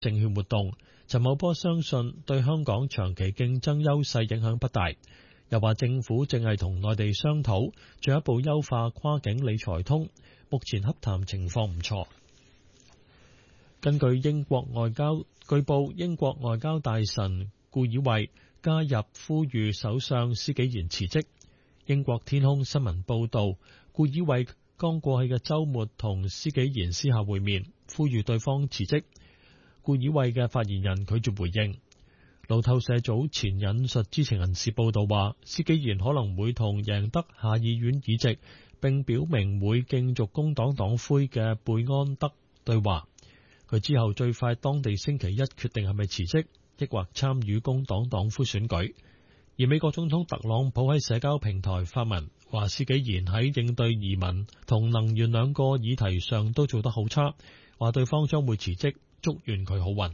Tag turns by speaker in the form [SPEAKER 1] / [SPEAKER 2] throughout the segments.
[SPEAKER 1] 證券活動。陳茂波相信對香港長期競爭優勢影響不大，又話政府正係同內地商討進一步優化跨境理財通，目前洽談情況唔錯。根據英國外交據報，英國外交大臣顧以慧加入呼籲首相施紀賢辭職。英國天空新聞報道，顧以慧剛過去嘅週末同施紀賢私下會面，呼籲對方辭職。顧以慧嘅發言人拒絕回應。路透社早前引述知情人士報道話，施紀賢可能會同贏得下議院議席並表明會競逐工黨黨魁嘅貝安德對話。佢之後最快當地星期一決定係咪辭職，抑或參與工黨黨魁選舉。而美國總統特朗普喺社交平台發文話，施紀賢喺應對移民同能源兩個議題上都做得好差，話對方將會辭職，祝願佢好運。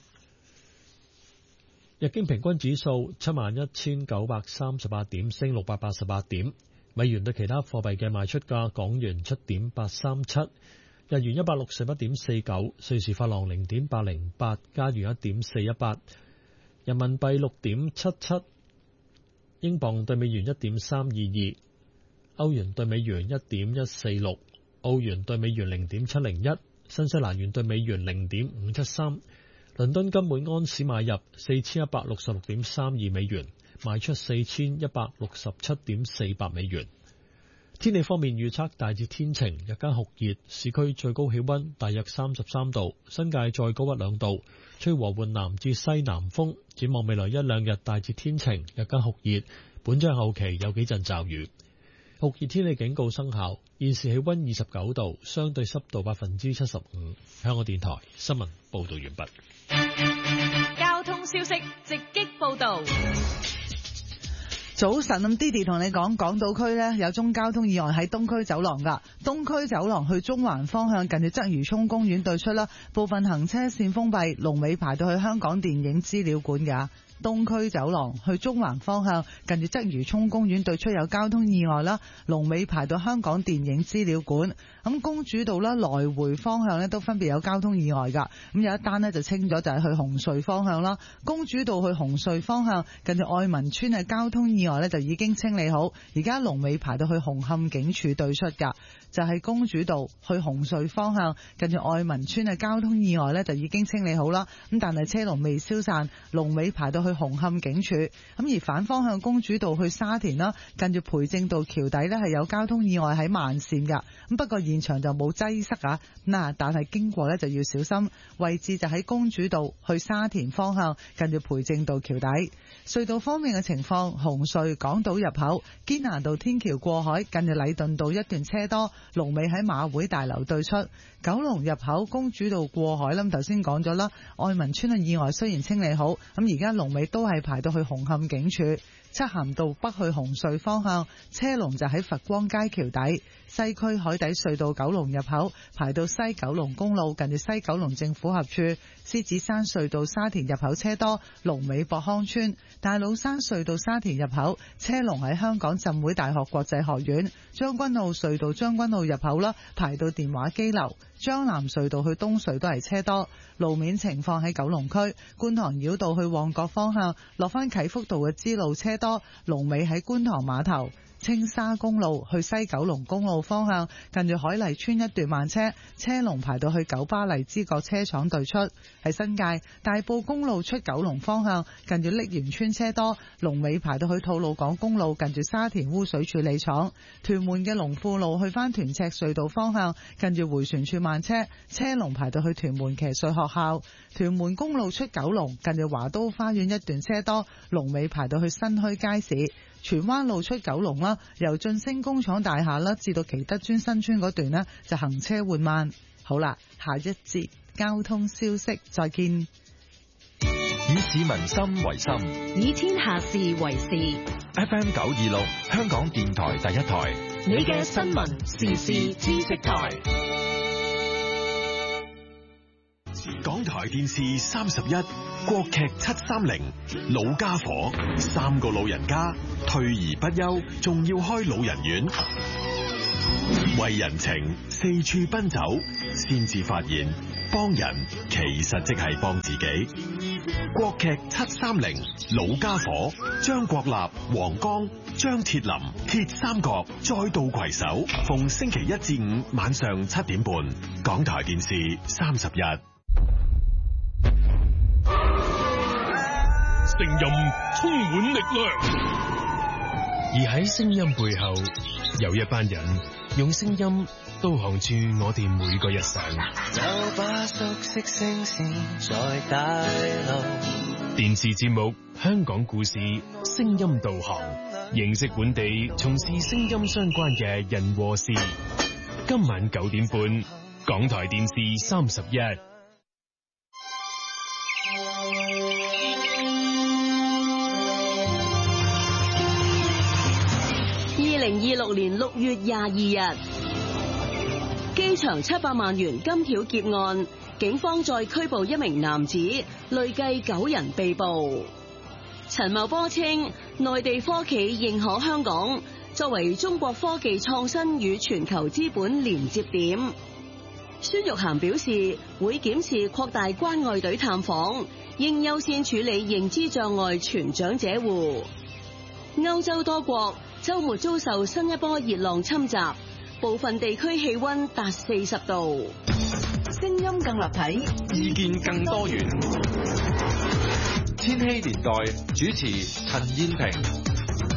[SPEAKER 1] 日經平均指數71,938點，升688點。美元對其他貨幣嘅賣出價：港元7.837，日元161.49，瑞士法郎0.808，加元1.418，人民幣6.77，英鎊對美元1.322，歐元對美元1.146，澳元對美元0.701，新西蘭元對美元0.573。倫敦金每安士買入4166.32美元，賣出4167.48美元。天氣方面預測大致天晴，日間酷熱，市區最高氣溫大約33度，新界再高1-2度，吹和緩南至西南風。展望未來1-2日大致天晴，日間酷熱，本週後期有幾陣驟雨。酷熱天氣警告生效，現時氣溫29度，相對濕度75%。香港電台新聞報道完畢。
[SPEAKER 2] 交通消息直擊報道。
[SPEAKER 3] 早晨，咁 Didi 同你講，港島區呢有宗交通意外喺東區走廊噶，東區走廊去中環方向近住鰂魚涌公園對出啦，部分行車線封閉，龍尾排到去香港電影資料館噶。東區走廊去中環方向近住鰂魚涌公園對出有交通意外啦，龍尾排到香港電影資料館。咁公主道啦來回方向呢都分別有交通意外噶，咁有一單呢就清咗，就係去紅隧方向啦。公主道去紅隧方向近住愛民村嘅交通意外呢就已經清理好，而家龍尾排到去紅磡警署對出噶。就係公主道去紅隧方向近住愛民村嘅交通意外呢就已經清理好啦，咁但係車龍未消散，龍尾排到去紅磡警署。咁而反方向公主道去沙田啦，近住培正道橋底呢係有交通意外喺慢線噶，咁不過現場就冇擠塞啊，但係經過呢就要小心，位置就喺公主道去沙田方向近住培正道橋底。隧道方面嘅情況，紅隧港島入口堅拿道天橋過海近住禮頓道一段車多，龍尾喺馬會大樓對出。九龍入口公主道過海啦，頭先講咗啦，愛民村嘅意外雖然清理好，咁而家龍尾都係排到去紅磡警署。漆咸道北去紅隧方向車龍就喺佛光街橋底。西區海底隧道九龍入口排到西九龍公路近住西九龍政府合署。獅子山隧道沙田入口車多，龍尾博康村。大老山隧道沙田入口車龍喺香港浸會大學國際學院。將軍澳隧道將軍澳入口啦，排到電話機樓。將南隧道去東隧都係車多。路面情況喺九龍區觀塘繞道去旺角方向落返啟福道嘅支路車多，龍尾喺觀塘碼頭。青沙公路去西九龍公路方向近住海麗村一段慢車，車龍排到去九巴荔枝角車廠對出。喺新界大埔公路出九龍方向近住瀝源村車多，龍尾排到去吐露港公路近住沙田污水處理廠。屯門嘅龍富路去返屯赤隧道方向近住回旋處慢車，車龍排到去屯門騎術學校。屯門公路出九龍近住華都花園一段車多，龍尾排到去新墟街市。荃灣路出九龍啦，由晉升工廠大廈啦至到祈德邨新村嗰段呢，就行車緩慢。好啦，下一節交通消息再見。
[SPEAKER 4] 以市民心為心，
[SPEAKER 2] 以天下事為事。
[SPEAKER 4] FM 926香港電台第一台，
[SPEAKER 2] 你嘅新聞時事知識台。
[SPEAKER 5] 港台電視31國劇730老家伙，3個老人家退而不休，仲要開老人院。 為人情四處奔走，先至發現幫人其實即係幫自己。國劇730老家伙，張國立、黃剛、張鐵林鐵三角再度攜手，逢星期一至五晚上7點半，港台電視31。
[SPEAKER 6] 聲音充滿力量，而喺聲音背後，有一班人用聲音導航住我哋每個日常。
[SPEAKER 7] 有把熟悉聲線在大路。
[SPEAKER 6] 電視節目《香港故事》聲音導航，認識本地從事聲音相關嘅人和事。今晚9點半，港台電視31。
[SPEAKER 8] 2026年6月22日，機場700萬元金條劫案，警方再拘捕一名男子，累計9人被捕。陳茂波稱，內地科企認可香港作為中國科技創新與全球資本連接點。孫玉菡表示，會檢視擴大關愛隊探訪，應優先處理認知障礙全長者戶。歐洲多國週末遭受新一波熱浪侵襲，部分地區氣溫達40度。
[SPEAKER 2] 聲音更立體，
[SPEAKER 4] 意見更多元。千禧年代主持陳燕萍。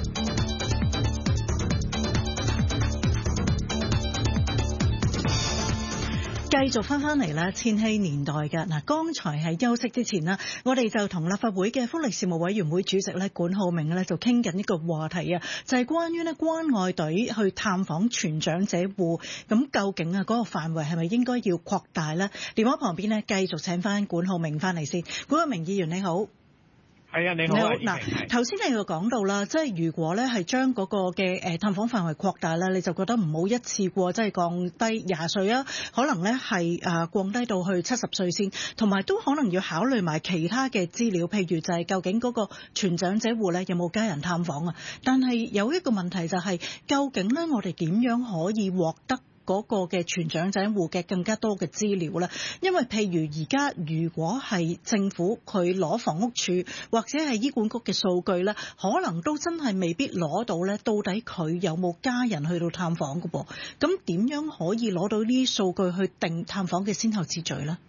[SPEAKER 9] 繼續翻嚟啦，千禧年代嘅嗱，剛才喺休息之前啦，我哋就同立法會嘅福利事務委員會主席咧管浩鳴咧就傾緊呢個話題啊，就係關於咧關愛隊去探訪全長者戶，咁究竟啊嗰個範圍係咪應該要擴大咧？電話旁邊咧繼續請翻管浩鳴翻嚟先，管浩鳴議員你好。
[SPEAKER 10] 係啊，你好。
[SPEAKER 9] 嗱，頭先你又講到啦，即係如果咧係將嗰個嘅探訪範圍擴大啦，你就覺得唔好一次過即係降低20歲啊，可能咧係降低到去70歲先，同埋都可能要考慮埋其他嘅資料，譬如就係究竟嗰個全長者戶咧有冇家人探訪啊？但係有一個問題就係，究竟咧我哋點樣可以獲得嗰個嘅全長者戶嘅更加多嘅資料咧？因為譬如而家如果係政府佢攞房屋署或者係醫管局嘅數據咧，可能都真係未必攞到咧，到底佢有冇家人去到探訪㗎噃？咁點樣可以攞到呢啲數據去定探訪嘅先後次序咧？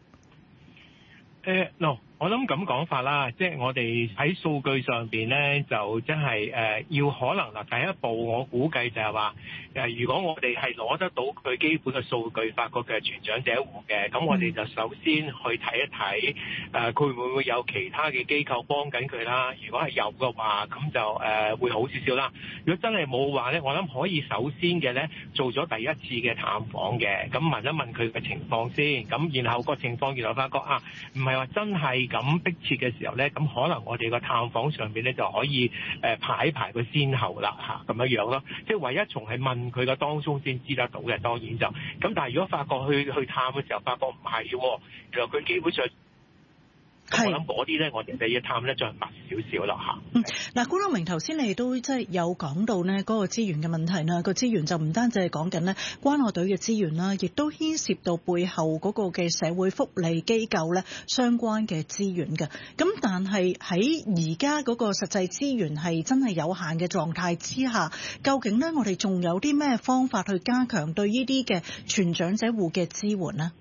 [SPEAKER 10] 我諗咁講法啦，即係我哋喺數據上邊咧，就真係要可能嗱，第一步我估計就係話如果我哋係攞得到佢基本嘅數據，發覺嘅全長者戶嘅，咁我哋就首先去睇一睇佢會唔會有其他嘅機構幫緊佢啦。如果係有嘅話，咁就會好少少啦。如果真係冇嘅話咧，我諗可以首先嘅咧做咗第一次嘅探訪嘅，咁問一問佢嘅情況先，咁然後個情況原來發覺唔係話真係咁迫切嘅時候咧，咁可能我哋個探訪上邊咧就可以排個先後啦咁樣樣咯。即係唯一從係問佢個當中先知得到嘅，當然就咁。但係如果發覺去探嘅時候發覺唔係喎，原來佢基本上。我諗嗰啲咧，我哋要探咧，再密少少啦嚇。
[SPEAKER 9] 嗱，管浩鳴頭先你都即係有講到呢嗰個資源嘅問題啦。個資源就唔單止係講緊呢關愛隊嘅資源啦，亦都牽涉到背後嗰個嘅社會福利機構咧相關嘅資源嘅。咁但係喺而家嗰個實際資源係真係有限嘅狀態之下，究竟呢我哋仲有啲咩方法去加強對呢啲嘅全長者戶嘅支援呢？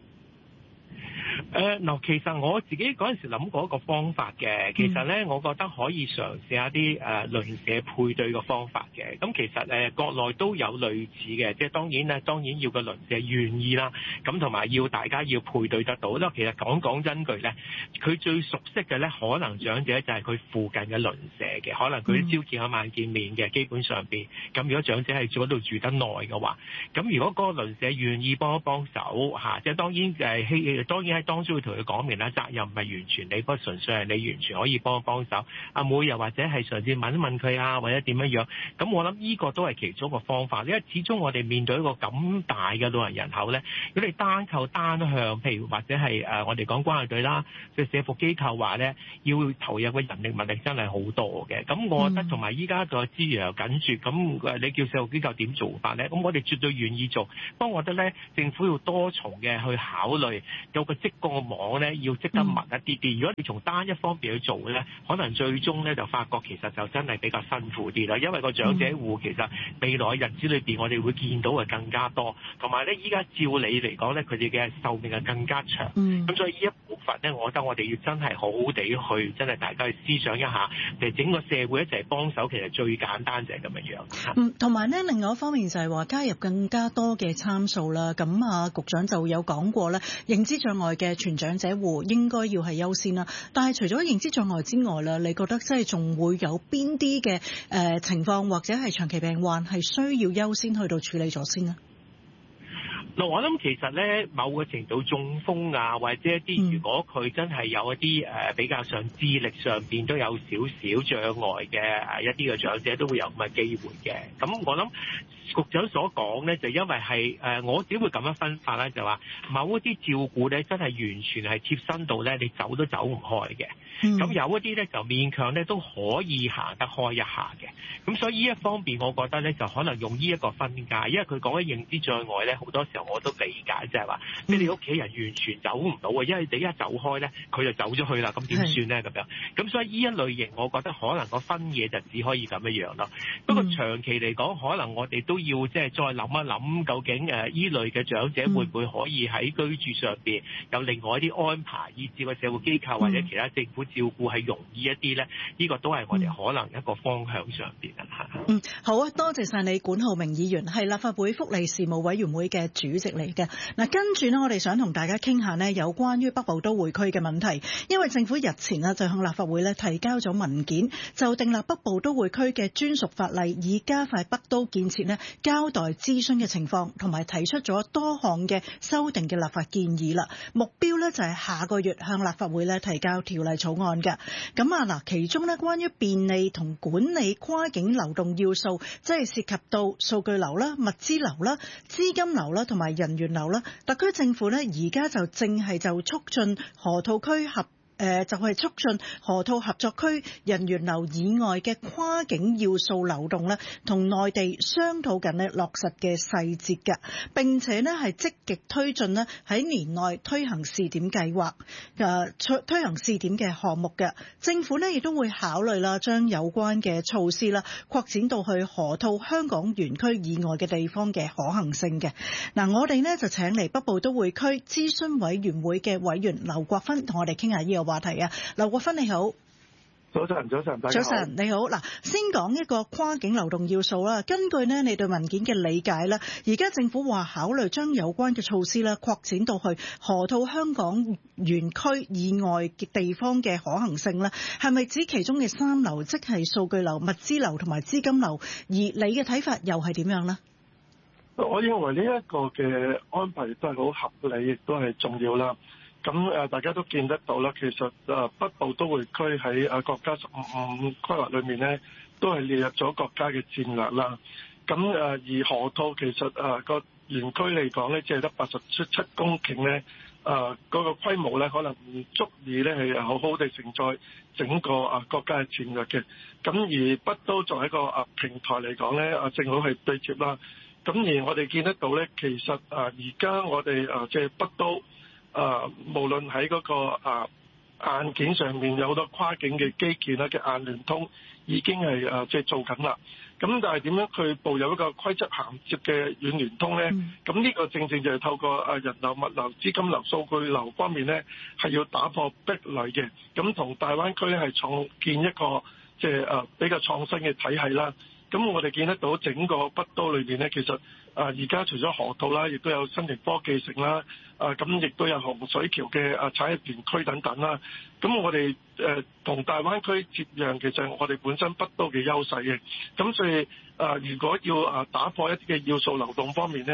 [SPEAKER 10] 其實我自己嗰陣時諗過一個方法嘅，其實咧，我覺得可以嘗試一啲鄰舍配對嘅方法嘅。咁其實國內都有類似嘅，即係當然要個鄰舍願意啦，咁同埋要大家要配對得到。因為其實講真句咧，佢最熟悉嘅咧，可能長者就係佢附近嘅鄰舍嘅，可能佢朝見一晚見面嘅，基本上邊。咁如果長者係住嗰度住得耐嘅話，咁如果嗰個鄰舍願意幫一幫手即係當然當當中要同佢講明啦，責任唔係完全你，不過純粹係你完全可以幫手。阿妹又或者係嘗試問一問佢啊，或者點樣。咁我諗呢個都係其中一個方法，因為始終我哋面對一個咁大嘅老人人口咧，如果你單靠單向，譬如或者係我哋講關愛隊啦，即係社福機構話咧，要投入嘅人力物力真係好多嘅。咁我覺得同埋依家個資源又緊絀，咁你叫社福機構點做法咧？咁我哋絕對願意做，不過我覺得咧，政府要多重嘅去考慮，有個積個網咧要積得密一啲啲。如果你從單一方面去做咧，可能最終咧就發覺其實就真係比較辛苦啲啦。因為個長者戶其實未來日子裏邊，我哋會見到係更加多，同埋咧依家照理嚟講咧，佢哋嘅壽命係更加長。咁所以呢一部分咧，我覺得我哋要真係好好地去，真係大家去思想一下，其實整個社會一齊幫手，其實最簡單就係咁樣樣。
[SPEAKER 9] 同埋咧，另外一方面就係話加入更加多嘅參數啦。咁局長就有講過咧，認知障礙嘅全長者戶應該要係優先啦。但係除咗認知障礙之外啦，你覺得即係仲會有邊啲嘅情況或者係長期病患係需要優先去到處理咗先呢？
[SPEAKER 10] 我諗其實咧，某個程度中風啊，或者一啲如果佢真係有一啲比較上智力上邊都有少少障礙嘅一啲嘅長者，都會有咁嘅機會嘅。咁我諗局長所講咧，就因為係我只會咁樣分法咧，就話某一啲照顧咧，真係完全係貼身到咧，你走都走唔開嘅。咁有一啲咧就勉強咧都可以行得開一下嘅。咁所以呢一方面，我覺得咧就可能用呢一個分界，因為佢講緊認知障礙咧，好多時候我都理解，就係話你哋屋企人完全走唔到啊，因為你一走開咧，佢就走咗去啦，咁點算咧咁樣？咁所以呢一類型，我覺得可能個分野就只可以咁樣咯。不過長期嚟講，可能我哋都要即係再諗一諗，究竟依類嘅長者會唔會可以喺居住上邊有另外一啲安排，以至個社會機構或者其他政府照顧係容易一啲咧？呢個都係我哋可能一個方向上邊啊嚇。
[SPEAKER 9] 好啊，多謝晒你，管浩鳴議員係立法會福利事務委員會嘅主席嚟嘅。嗱，跟住呢，我哋想同大家傾下呢有關於北部都會區嘅問題，因為政府日前呢就向立法會呢提交咗文件，就訂立北部都會區嘅專屬法例，以加快北都建設呢交代諮詢嘅情況，同埋提出咗多項嘅修訂嘅立法建議啦。目標呢就係下個月向立法會呢提交條例草案嘅。咁嗱，其中呢關於便利同管理跨境流動要素，即係涉及到數據流啦、物資流啦、資金流啦同埋人員流啦。特區政府呢而家就正係就促進河套區就係促進河套合作區人員流以外嘅跨境要素流動咧，同內地商討緊咧落實嘅細節嘅，並且咧係積極推進咧喺年內推行試點計劃，推行試點嘅項目嘅。政府咧亦都會考慮啦，將有關嘅措施啦擴展到去河套香港園區以外嘅地方嘅可行性嘅。嗱，我哋咧就請嚟北部都會區諮詢委員會嘅委員劉國勳同我哋傾下呢個話題啊。劉國勳你好。
[SPEAKER 11] 早晨，大家好。早
[SPEAKER 9] 晨，你好。嗱，先講一個跨境流動要素啦。根據呢你對文件嘅理解啦，而家政府話考慮將有關嘅措施啦擴展到去河套香港園區以外嘅地方嘅可行性咧，係咪指其中嘅三流，即係數據流、物資流同埋資金流？而你嘅睇法又係點樣呢？
[SPEAKER 11] 我認為呢一個嘅安排都係好合理，亦都係重要啦。咁大家都見得到啦，其實北部都會區喺國家15規劃裏面咧，都係列入咗國家嘅戰略啦。咁而河套其實個園區嚟講咧，只係得87公頃咧，嗰個規模咧可能唔足以咧係好好地承載整個國家嘅戰略嘅。咁而北都作為一個平台嚟講咧，正好係對接啦。咁而我哋見得到咧，其實而家我哋即係北都。無論喺嗰個硬件上面有好多跨境嘅基建啦嘅硬聯通已經係即係做緊啦。咁但係點樣去步入一個規則銜接嘅軟聯通咧？咁呢個正正就係透過人流、物流、資金流、數據流方面咧，係要打破壁壘嘅。咁同大灣區咧係創建一個即係比較創新嘅體系啦。咁我哋見得到整個北都裏面咧，其實而家除咗河套啦，亦都有新型科技城啦，咁亦都有洪水橋嘅產業園區等等啦。咁我哋同大灣區接壤，其實我哋本身北都嘅優勢嘅。咁所以如果要打破一啲嘅要素流動方面咧，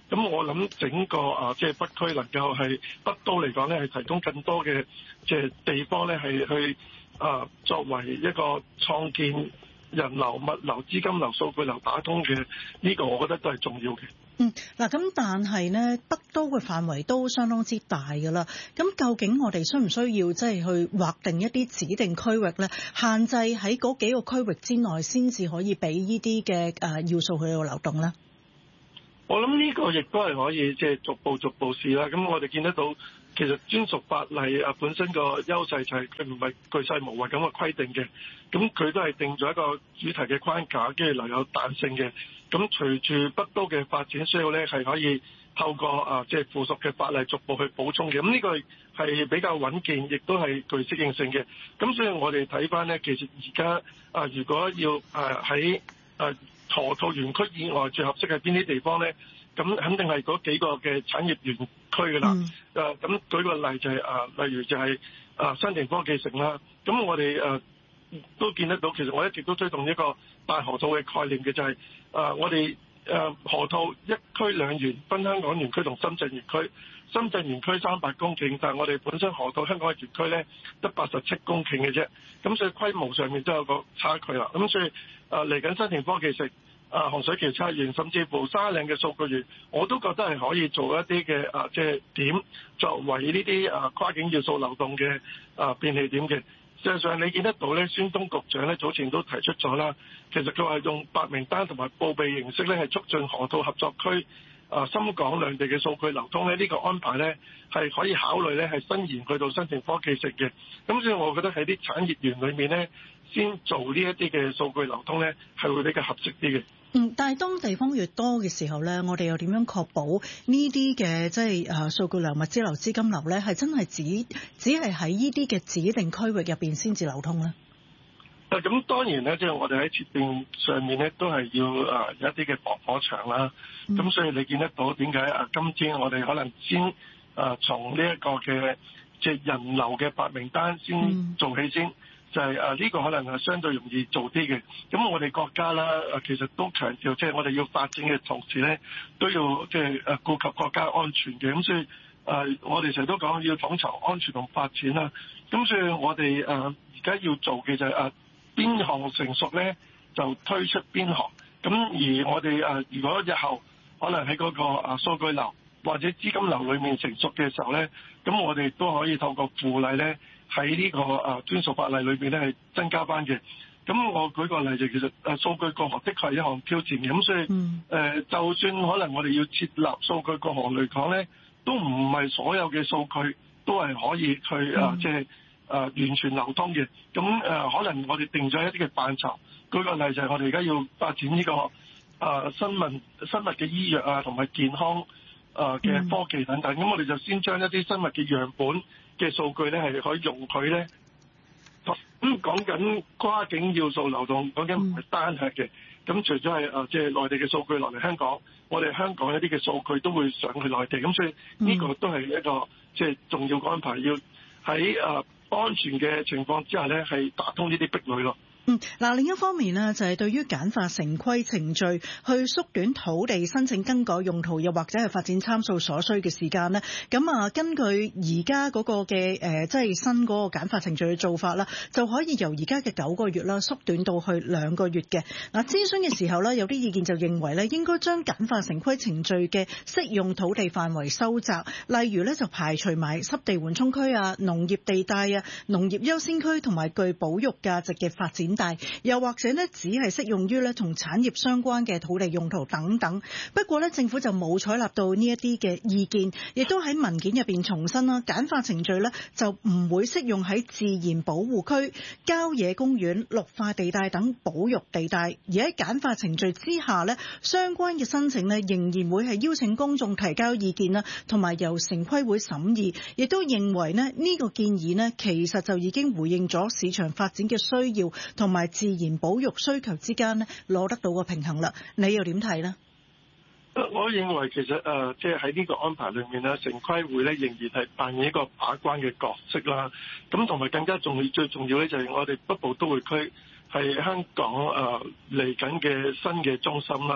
[SPEAKER 11] 咁我諗整個即係北區能夠係北都嚟講咧，係提供更多嘅即係地方咧，係去作為一個創建人流、物流、資金流、數據流打通嘅呢個，我覺得都係重要嘅。
[SPEAKER 9] 嗱咁，但係呢，北都嘅範圍都相當之大㗎啦。咁究竟我哋需唔需要即係去劃定一啲指定區域咧，限制喺嗰幾個區域之內先至可以俾呢啲嘅要素去到流動咧？
[SPEAKER 11] 我諗呢個亦都係可以即係逐步試啦。咁我哋見得到，其實專屬法例本身個優勢就係佢唔係巨細無遺咁嘅規定嘅，咁佢都係定咗一個主題嘅框架，跟住留有彈性嘅。咁隨住北都嘅發展需要咧，係可以透過即係附屬嘅法例逐步去補充嘅。咁呢個係比較穩健，亦都係具適應性嘅。咁所以我哋睇翻咧，其實而家如果要喺河套園區以外最合適係邊啲地方咧？咁肯定係嗰幾個嘅產業園區㗎啦。咁舉個例就係例如就係新田科技城啦。咁我哋都見得到，其實我一直都推動一個大河套嘅概念嘅，就係我哋河套一區兩園，分香港園區同深圳園區。深圳園區300公頃，但係我哋本身河套香港嘅園區咧得87公頃嘅啫。咁所以規模上面都有個差距啦。咁所以嚟緊新田科技城、洪水橋測園，甚至乎沙嶺嘅數據園，我都覺得係可以做一啲嘅即係點，作為呢啲跨境要素流動嘅便利點嘅。事實上你見得到咧，孫東局長咧早前都提出咗啦，其實佢話用白名單同埋報備形式咧，係促進河套合作區深港兩地嘅數據流通咧，呢個安排咧係可以考慮咧，係伸延去到新田科技城嘅。咁所以我覺得喺啲產業園裏面咧，先做呢一啲嘅數據流通咧，係會比較合適啲嘅。
[SPEAKER 9] 但係當地方越多嘅時候咧，我哋又點樣確保呢啲嘅即係數據流、物資流、資金流咧，係真係只係喺呢啲嘅指定區域入邊先至流通咧？
[SPEAKER 11] 咁當然咧，即係我哋喺設定上面咧，都係要有一啲嘅防火牆啦。咁所以你見得到點解今天我哋可能先從呢一個嘅即係人流嘅白名單先做起先。就係呢個可能係相對容易做啲嘅。咁我哋國家啦其實都強調，即係我哋要發展嘅同時咧，都要即係顧及國家安全嘅。咁所以我哋成日都講要統籌安全同發展啦。咁所以我哋而家要做嘅就係邊項成熟咧，就推出邊項。咁而我哋如果日後可能喺嗰個數據流或者資金流裏面成熟嘅時候咧，咁我哋都可以透過附例咧，喺呢個專屬法例裏邊咧係增加翻嘅。咁我舉個例就其實數據過河的確係一項挑戰嘅。咁所以就算可能我哋要設立數據過河嚟講咧，都唔係所有嘅數據都係可以去即係完全流通嘅。咁可能我哋定咗一啲嘅範疇。舉個例就係我哋而家要發展呢個生物嘅醫藥啊，同埋健康嘅科技等等。咁我哋就先將一啲生物嘅樣本嘅數據咧係可以容許咧，咁講緊跨境要素流動，講緊唔係單向嘅。咁除咗係即係內地嘅數據落嚟香港，我哋香港一啲嘅數據都會上去內地。咁所以呢個都係一個即係重要嘅安排，要喺安全嘅情況之下咧，係打通呢啲壁壘咯。
[SPEAKER 9] 另一方面呢，就係對於簡化城規程序，去縮短土地申請更改用途，又或者係發展參數所需嘅時間呢。咁根據而家嗰個嘅即係新嗰個簡化程序嘅做法啦，就可以由而家嘅9個月啦，縮短到去2個月嘅。諮詢嘅時候呢，有啲意見就認為呢，應該將簡化城規程序嘅適用土地範圍收窄，例如呢，就排除埋濕地緩衝區啊、農業地帶啊、農業優先區同埋具保育價值嘅發展，又或者咧，只係適用於咧同產業相關嘅土地用途等等。不過咧，政府就冇採納到呢一啲嘅意見，亦都喺文件入邊重申啦，簡化程序咧就唔會適用喺自然保護區、郊野公園、綠化地帶等保育地帶。而喺簡化程序之下咧，相關嘅申請咧仍然會係邀請公眾提交意見啦，同埋由城規會審議。亦都認為咧呢個建議咧其實就已經回應咗市場發展嘅需要，同埋自然保育需求之間咧攞得到個平衡啦。你又點睇呢？
[SPEAKER 11] 我認為其實即係喺呢個安排裏面咧，城規會咧仍然係扮演一個把關嘅角色啦。咁同埋更加重要、最重要咧就係我哋北部都會區係香港嚟緊嘅新嘅中心啦。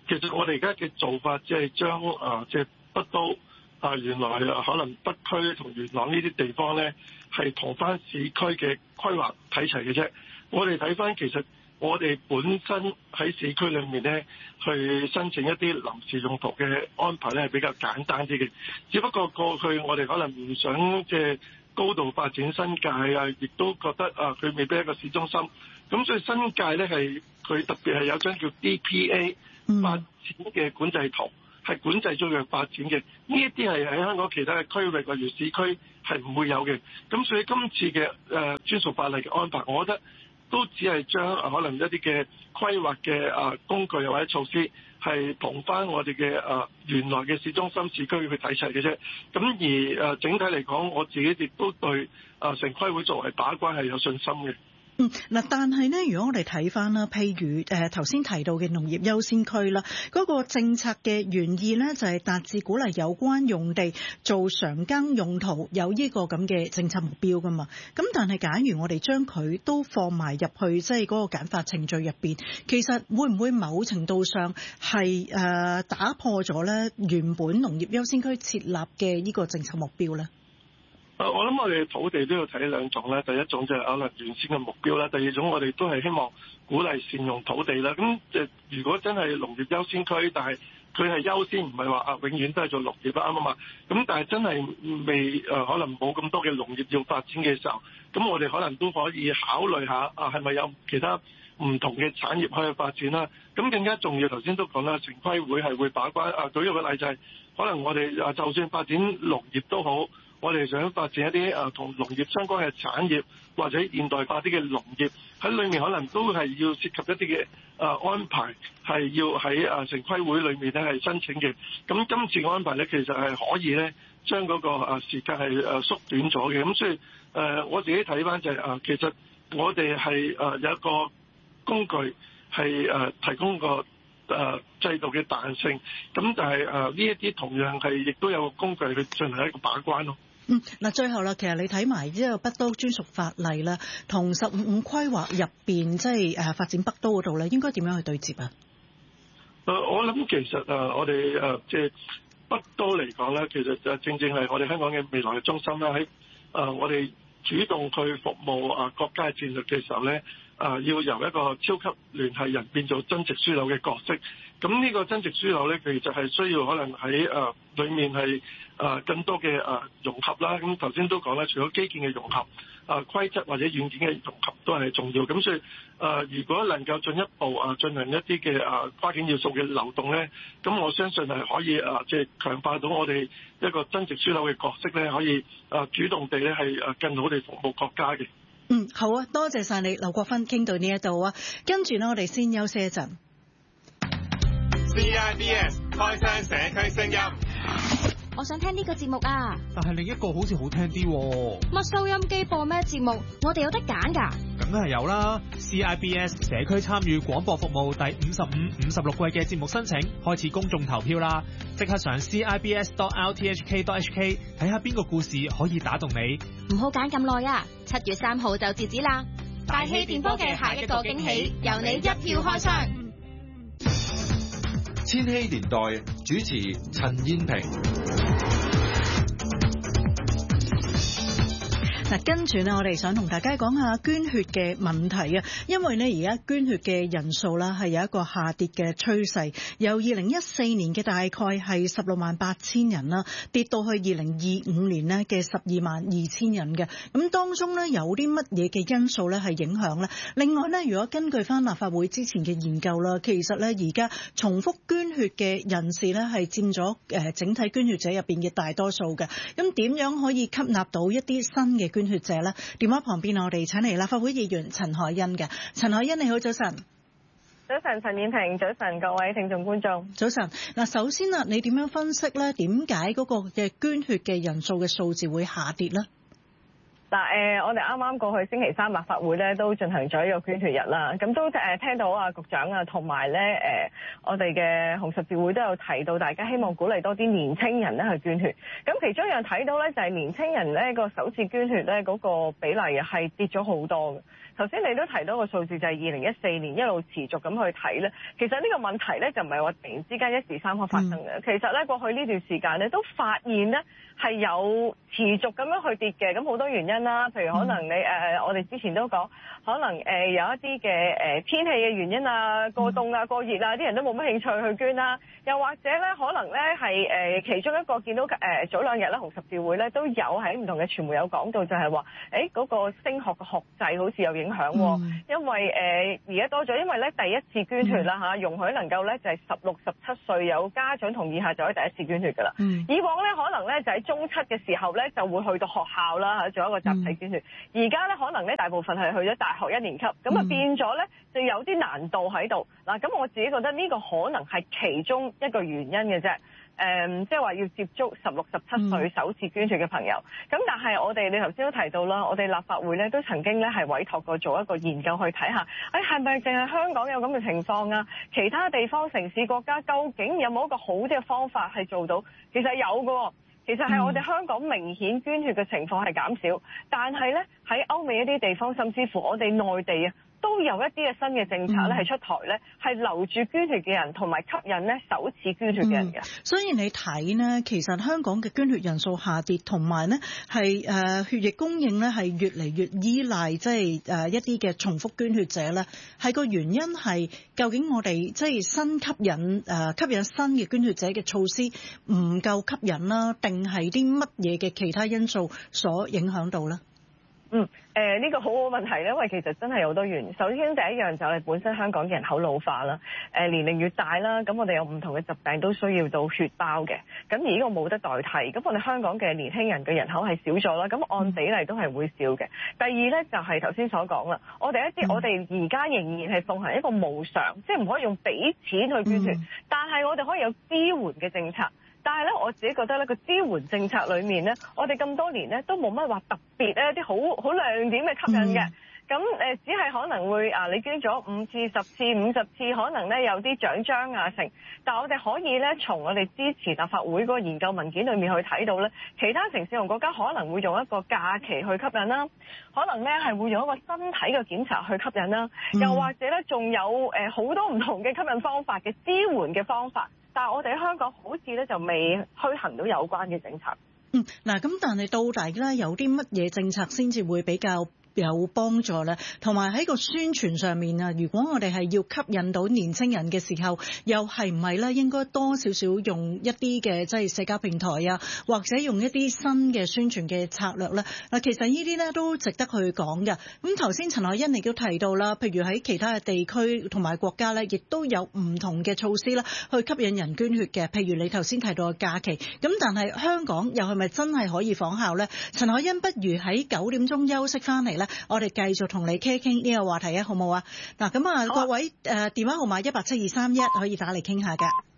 [SPEAKER 11] 其實我哋而家嘅做法即係將即係北都原來可能北區同元朗呢啲地方咧係同翻市區嘅規劃睇齊嘅啫。我哋睇翻其實我哋本身喺市區裏面咧去申請一啲臨時用途嘅安排咧係比較簡單啲嘅，只不過過去我哋可能唔想即係高度發展新界亦都覺得佢未必係一個市中心，咁所以新界咧係佢特別係有張叫 DPA 發展嘅管制圖，係管制咗佢發展嘅。呢一啲係喺香港其他嘅區域例如市區係唔會有嘅。咁所以今次嘅專屬法例嘅安排，我覺得都只係將可能一啲嘅規劃嘅工具或者措施係同翻我哋嘅原來嘅市中心市區去睇齊嘅啫。咁而整體嚟講，我自己亦都對城規會作為把關係有信心嘅。
[SPEAKER 9] 嗱，但係呢，如果我哋睇翻啦，譬如頭先提到嘅農業優先區啦，嗰個政策嘅原意呢，就係達至鼓勵有關用地做常耕用途，有呢個咁嘅政策目標噶嘛。咁但係假如我哋將佢都放埋入去，即係嗰個簡化程序入邊，其實會唔會某程度上係打破咗呢原本農業優先區設立嘅呢個政策目標呢？
[SPEAKER 11] 我諗我哋土地都要睇兩種啦，第一種就係可能原先嘅目標啦，第二種我哋都係希望鼓勵善用土地啦。咁如果真係農業優先區，但係佢係優先，唔係話永遠都係做農業啦，啱嘛？咁但係真係未可能冇咁多嘅農業要發展嘅時候，咁我哋可能都可以考慮下係咪有其他唔同嘅產業可以發展啦。咁更加重要，頭先都講啦，城規會係會把關。舉一個例就係可能我哋就算發展農業都好。我哋想發展一啲同農業相關嘅產業，或者現代化啲嘅農業，喺裏面可能都係要涉及一啲嘅安排，係要喺城規會裏面咧係申請嘅。咁今次嘅安排咧，其實係可以咧將嗰個時間係縮短咗嘅。咁所以我自己睇翻就係其實我哋係有一個工具係提供個制度嘅彈性，咁但係呢一啲同樣係亦都有個工具去進行一個把關咯。
[SPEAKER 9] 嗱，最後啦，其實你睇埋呢個北都專屬法例啦，同15規劃入邊即係發展北都嗰度咧，應該點樣去對接啊？
[SPEAKER 11] 我諗其實我哋即係北都嚟講咧，其實就正正係我哋香港嘅未來嘅中心啦。喺我哋主動去服務國家戰略嘅時候咧，要由一個超級聯繫人變做真直樞紐嘅角色。咁呢個真直樞紐咧，其實係需要可能喺裏面係更多嘅融合啦。咁頭先都講啦，除咗基建嘅融合，規則或者軟件嘅融合都係重要。咁所以如果能夠進一步進行一啲嘅跨境要素嘅流動咧，咁我相信係可以即係強化到我哋一個真直樞紐嘅角色咧，可以主動地咧係更好地服務國家嘅。
[SPEAKER 9] 好啊，多謝晒你，劉國勳，傾到呢一度啊。跟住呢，我哋先休息一陣。
[SPEAKER 12] CIBS 開聲社區聲音，
[SPEAKER 2] 我想聽呢個節目啊，
[SPEAKER 13] 但係另一個好似好聽啲喎。
[SPEAKER 2] 乜收音機播咩節目？我哋有得揀㗎。
[SPEAKER 13] 梗係有啦 ！CIBS 社區參與廣播服務第55、56季嘅節目申請開始公眾投票啦！即刻上 CIBS.RTHK.HK 睇下邊個故事可以打動你。
[SPEAKER 2] 唔好揀咁耐啊！7月3號就截止啦！大氣電波嘅下一個驚喜，由你一票開箱。
[SPEAKER 4] 千禧年代主持陳燕萍。
[SPEAKER 9] 嗱，跟住呢，我哋想同大家講下捐血嘅問題啊，因為呢，而家捐血嘅人數啦係有一個下跌嘅趨勢，由2014年嘅大概係168000人啦，跌到去2025年呢嘅122,000人嘅。咁當中呢，有啲乜嘢嘅因素呢係影響呢？另外呢，如果根據翻立法會之前嘅研究啦，其實呢，而家重複捐血嘅人士呢係佔咗整體捐血者入邊嘅大多數嘅。咁點樣可以吸納到一啲新嘅捐血者咧？電話旁邊我哋請嚟立法會議員陳凱欣嘅。陳凱欣你好，早晨。
[SPEAKER 14] 早晨，陳燕萍，早晨各位聽眾觀眾。
[SPEAKER 9] 早晨。嗱，首先啊，你點樣分析咧？點解嗰個嘅捐血嘅人數嘅數字會下跌咧？
[SPEAKER 14] 嗱，我哋啱啱過去星期三立法會咧都進行咗一個捐血日啦，咁都聽到啊局長啊同埋咧我哋嘅紅十字會都有提到，大家希望鼓勵多啲年青人咧去捐血。咁其中一樣睇到咧就係年青人咧個首次捐血咧嗰個比例係跌咗好多嘅。頭先你都提到個數字就係2014年一路持續咁去睇咧，其實呢個問題咧就唔係話突然之間一時三刻發生嘅。其實咧過去呢段時間咧都發現咧係有持續咁樣去跌嘅，咁好多原因啦，譬如可能你我哋之前都講，可能有一啲嘅天氣嘅原因啊，過凍啊過熱啊，啲人都冇乜興趣去捐啦，又或者咧可能咧係其中一個見到早兩日咧紅十字會咧都有喺唔同嘅傳媒有講到，就係話嗰個升學嘅學制好似有影響喎，因為而家多咗，因為咧第一次捐血啦容許能夠咧就係16、17歲有家長同意下就可以第一次捐血㗎啦。以往咧可能咧就喺中七嘅時候咧就會去到學校啦做一個集體捐血，而家咧可能咧大部分係去咗大學1年級，咁啊變咗咧就有啲難度喺度嗱。咁我自己覺得呢個可能係其中一個原因嘅啫。即係話要接觸16、17歲首次捐血嘅朋友，咁但係你頭先都提到啦，我哋立法會咧都曾經咧係委託過做一個研究去睇下，係咪淨係香港有咁嘅情況啊？其他地方城市國家究竟有冇一個好啲嘅方法係做到？其實有㗎，其實係我哋香港明顯捐血嘅情況係減少，但係咧喺歐美一啲地方，甚至乎我哋內地啊，都有一啲嘅新嘅政策咧係出台咧，係留住捐血嘅人，同埋吸引咧首次捐血嘅人嘅。
[SPEAKER 9] 所以你睇呢，其實香港嘅捐血人數下跌，同埋呢係血液供應咧係越嚟越依賴即係一啲嘅重複捐血者咧，係個原因係究竟我哋即係吸引新嘅捐血者嘅措施唔夠吸引啦，定係啲乜嘢嘅其他因素所影響到咧？
[SPEAKER 14] 呢個好好問題咧，因為其實真係有好多原因。首先第一樣就係本身香港嘅人口老化啦，年齡越大啦，咁我哋有唔同嘅疾病都需要到血包嘅，咁而呢個冇得代替。咁我哋香港嘅年輕人嘅人口係少咗啦，咁按比例都係會少嘅。第二咧就係頭先所講啦，我哋而家仍然係奉行一個無償，即係唔可以用俾錢去捐血，但係我哋可以有支援嘅政策。但係咧，我自己覺得咧，個支援政策裏面咧，我哋咁多年咧都冇乜話特別咧啲好亮點嘅吸引嘅。咁只係可能會你捐咗5次、10次、50次，可能咧有啲獎章啊成。但係我哋可以咧從我哋支持立法會嗰個研究文件裏面去睇到咧，其他城市同國家可能會用一個假期去吸引啦，可能咧係會用一個身體嘅檢查去吸引啦，又或者咧仲有好多唔同嘅吸引方法嘅支援嘅方法。但係我哋喺香港好似咧就未推行到有關嘅政策。
[SPEAKER 9] 嗱咁但係到底咧有啲乜嘢政策先至會比較有幫助咧？同埋喺個宣傳上面啊，如果我哋係要吸引到年青人嘅時候，又係唔係咧應該多少少用一啲嘅即係社交平台啊，或者用一啲新嘅宣傳嘅策略咧？嗱，其實呢啲咧都值得去講嘅。咁頭先陳凱欣亦都提到啦，譬如喺其他嘅地區同埋國家咧，亦都有唔同嘅措施啦，去吸引人捐血嘅。譬如你頭先提到嘅假期，咁但係香港又係咪真係可以仿效咧？陳凱欣不如喺9點鐘休息翻嚟咧，我哋繼續同你傾一傾呢個話題啊，好冇啊？嗱，咁各位電話號碼17231可以打嚟傾下㗎。